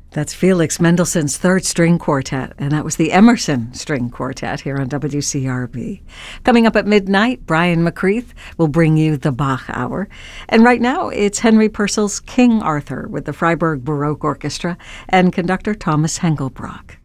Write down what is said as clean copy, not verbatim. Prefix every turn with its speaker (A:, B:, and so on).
A: That's Felix Mendelssohn's Third String Quartet, and that was the Emerson String Quartet here on WCRB. Coming up at midnight, Brian McCreath will bring you the Bach Hour. And right now, it's Henry Purcell's King Arthur with the Freiburg Baroque Orchestra and conductor Thomas Hengelbrock.